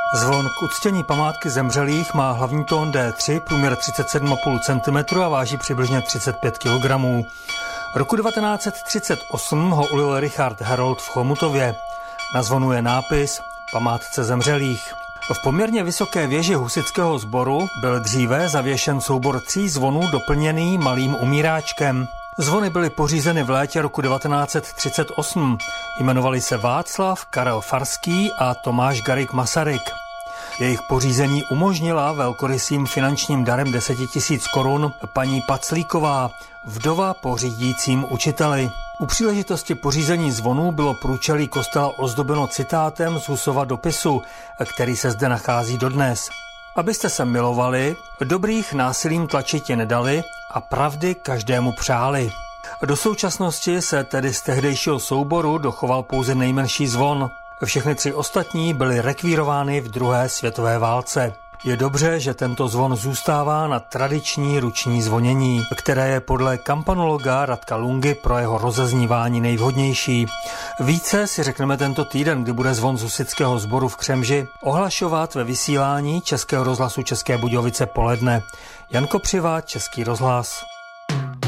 Zvon k uctění památky zemřelých má hlavní tón D3, průměr 37,5 cm a váží přibližně 35 kg. Roku 1938 ho ulil Richard Herold v Chomutově. Na zvonu je nápis Památce zemřelých. V poměrně vysoké věži husitského sboru byl dříve zavěšen soubor 3 zvonů doplněný malým umíráčkem. Zvony byly pořízeny v létě roku 1938. Jmenovali se Václav, Karel Farský a Tomáš Garrigue Masaryk. Jejich pořízení umožnila velkorysým finančním darem 10 000 korun paní Paclíková, vdova po řídícím učiteli. U příležitosti pořízení zvonů bylo průčelí kostela ozdobeno citátem z Husova dopisu, který se zde nachází dodnes. Abyste se milovali, dobrých násilím tlačitě nedali a pravdy každému přáli. Do současnosti se tedy z tehdejšího souboru dochoval pouze nejmenší zvon. Všechny 3 ostatní byly rekvírovány v druhé světové válce. Je dobře, že tento zvon zůstává na tradiční ruční zvonění, které je podle kampanologa Radka Lungy pro jeho rozeznívání nejvhodnější. Více si řekneme tento týden, kdy bude zvon z husitského sboru v Křemži ohlašovat ve vysílání Českého rozhlasu České Budějovice poledne. Jan Kopřiva, Český rozhlas.